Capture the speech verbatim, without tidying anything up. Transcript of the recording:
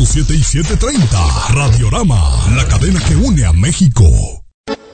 siete y siete treinta. Radiorama, la cadena que une a México.